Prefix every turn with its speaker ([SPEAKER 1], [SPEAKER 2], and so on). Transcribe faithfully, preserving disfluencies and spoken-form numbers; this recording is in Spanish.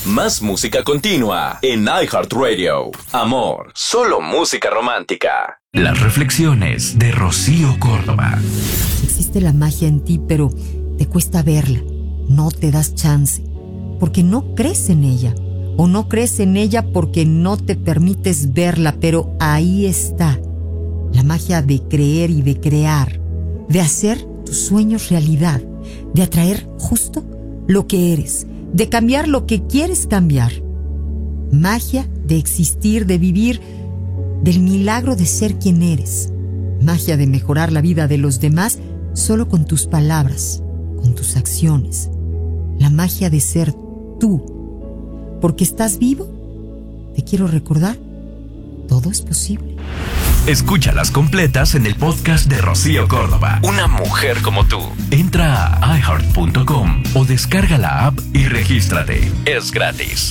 [SPEAKER 1] Más música continua en iHeartRadio. Amor, solo música romántica.
[SPEAKER 2] Las reflexiones de Rocío Córdoba.
[SPEAKER 3] Existe la magia en ti, pero te cuesta verla. No te das chance, porque no crees en ella. O no crees en ella porque no te permites verla, pero ahí está. La magia de creer y de crear, de hacer tus sueños realidad, de atraer justo lo que eres, de cambiar lo que quieres cambiar. Magia de existir, de vivir, del milagro de ser quien eres. Magia de mejorar la vida de los demás solo con tus palabras, con tus acciones. La magia de ser tú. Porque estás vivo, te quiero recordar, todo es posible.
[SPEAKER 2] Escúchalas completas en el podcast de Rocío Córdoba.
[SPEAKER 1] Una mujer como tú.
[SPEAKER 2] Entra a i heart punto com o descarga la app y regístrate. Es gratis.